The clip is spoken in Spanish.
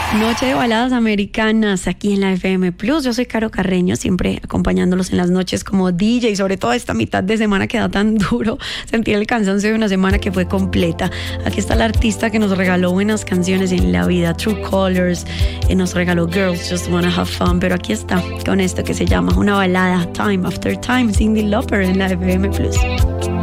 Noche de baladas americanas aquí en la FM Plus. Yo soy Caro Carreño, siempre acompañándolos en las noches como DJ, sobre todo esta mitad de semana que da tan duro sentir el cansancio de una semana que fue completa. Aquí está la artista que nos regaló buenas canciones en la vida, True Colors, nos regaló Girls Just Wanna Have Fun, pero aquí está con esto que se llama una balada, Time After Time, Cyndi Lauper en la FM Plus.